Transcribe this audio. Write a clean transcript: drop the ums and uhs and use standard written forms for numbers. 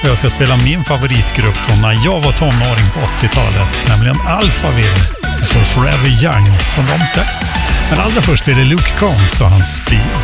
Och jag ska spela min favoritgrupp från när jag var tonåring på 80-talet, nämligen Alphaville för Forever Young från dem strax. Men allra först blir det Luke Combs och hans